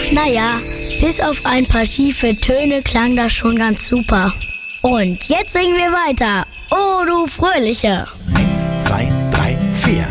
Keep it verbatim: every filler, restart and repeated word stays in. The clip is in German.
Naja, bis auf ein paar schiefe Töne klang das schon ganz super. Und jetzt singen wir weiter. Oh, du Fröhliche. Eins, zwei, drei.